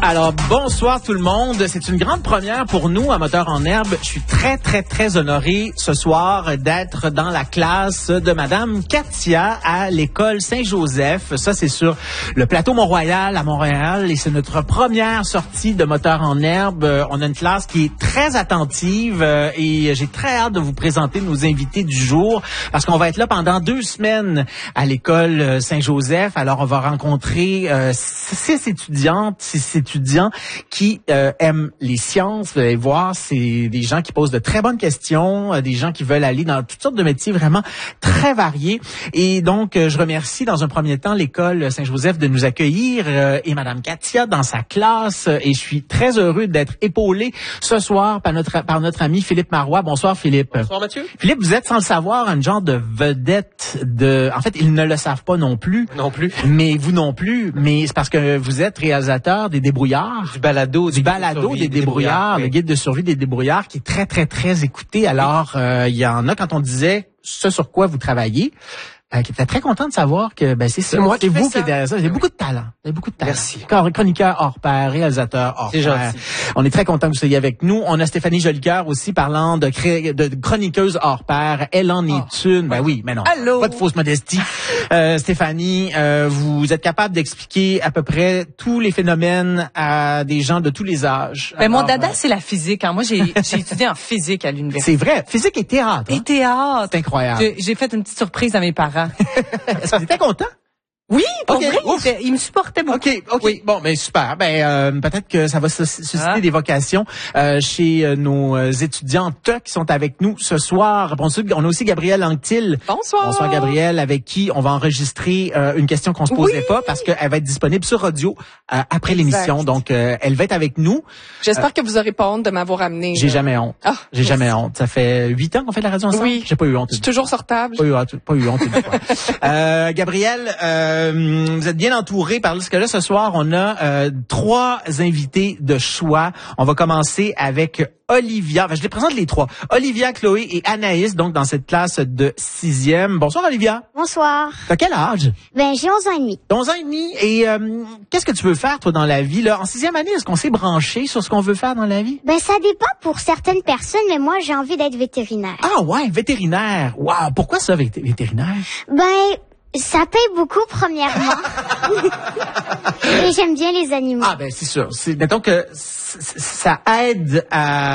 Alors, bonsoir tout le monde. C'est une grande première pour nous à Moteur en Herbe. Je suis très honoré ce soir d'être dans la classe de Madame Katia à l'école Saint-Joseph. Ça, c'est sur le plateau Mont-Royal à Montréal et c'est notre première sortie de Moteur en Herbe. On a une classe qui est très attentive et j'ai très hâte de vous présenter nos invités du jour parce qu'on va être là pendant 2 semaines à l'école Saint-Joseph. Alors, on va rencontrer 6 étudiants qui aiment les sciences. Vous allez voir, c'est des gens qui posent de très bonnes questions, des gens qui veulent aller dans toutes sortes de métiers vraiment très variés. Et donc, je remercie dans un premier temps l'école Saint-Joseph de nous accueillir et Madame Katia dans sa classe. Et je suis très heureux d'être épaulé ce soir par notre ami Philippe Marois. Bonsoir Philippe. Bonsoir Mathieu. Philippe, vous êtes sans le savoir un genre de vedette de... En fait, ils ne le savent pas non plus. Non plus. Mais vous non plus. Mais c'est parce que vous êtes réalisateur des Débrouillards. Du balado des débrouillards, le guide de survie des débrouillards qui est très écouté. Alors, il y en a quand on disait ce sur quoi vous travaillez, qui était très content de savoir que c'est ça. C'est vous qui êtes derrière ça. Vous avez beaucoup de talent. Merci. Chroniqueur hors pair, réalisateur hors pair. C'est gentil. On est très content que vous soyez avec nous. On a Stéphanie Jolicoeur aussi parlant de chroniqueuse hors pair. Elle en est une. Ben oui, mais non. Allô? Pas de fausse modestie. Stéphanie, vous êtes capable d'expliquer à peu près tous les phénomènes à des gens de tous les âges. Ben, mon dada, c'est la physique. Moi, j'ai étudié en physique à l'université. C'est vrai. Physique et théâtre. Et théâtre. C'est incroyable. J'ai fait une petite surprise à mes parents. Est-ce que tu étais content? Oui, pour Okay. vrai, ils me supportaient beaucoup. OK. Oui. Bon, super. Peut-être que ça va susciter des vocations chez nos étudiantes qui sont avec nous ce soir. On a aussi Gabrielle Anctil. Bonsoir. Bonsoir Gabrielle, avec qui on va enregistrer une question qu'on se posait pas parce qu'elle va être disponible sur audio après l'émission. Donc, elle va être avec nous. J'espère que vous aurez pas honte de m'avoir amené. J'ai jamais honte. J'ai jamais honte. Ça fait 8 ans qu'on fait de la radio ensemble. Oui. J'ai pas eu honte. Je suis toujours sortable. Pas eu honte une fois. Gabrielle, vous êtes bien entouré parce que là, ce soir, on a 3 invités de choix. On va commencer avec Olivia. Je les présente les 3. Olivia, Chloé et Anaïs, donc dans cette classe de 6e. Bonsoir Olivia. Bonsoir. T'as quel âge? J'ai 11 ans et demi. 11 ans et demi. Et qu'est-ce que tu veux faire, toi, dans la vie? Là, en 6e année, est-ce qu'on s'est branché sur ce qu'on veut faire dans la vie? Ça dépend pour certaines personnes, mais moi, j'ai envie d'être vétérinaire. Ah ouais, vétérinaire. Wow, pourquoi ça, vétérinaire? Ça paye beaucoup, premièrement. Et j'aime bien les animaux. Ah, c'est sûr. Mettons que ça aide à